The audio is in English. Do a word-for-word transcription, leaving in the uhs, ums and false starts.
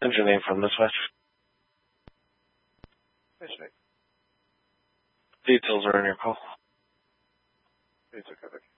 Send your name from this way. Hey, Snake. Details are in your call. It's okay.